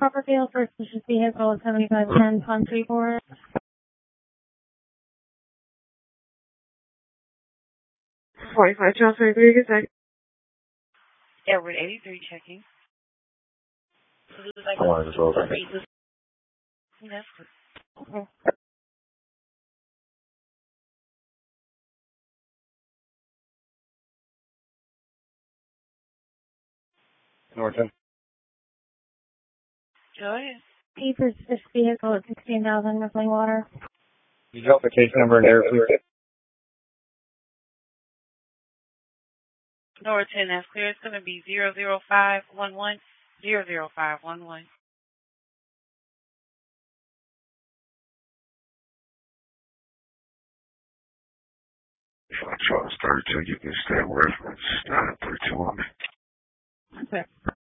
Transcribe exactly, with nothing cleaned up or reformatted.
Copperfield for suspicious vehicle at seventy-five ten Pond Street Board. forty-five Charles Street, good day. Edward eighty-three checking. I want to go. That's good. Okay. Norton. Go ahead. P for suspicious vehicle at sixteen thousand Rippling Water. Did you help the case number and error, please? Norton, that's clear. It's going to be zero zero five one one zero zero five one one. Charles thirty-two, you can stay reference nine three two on me. Okay.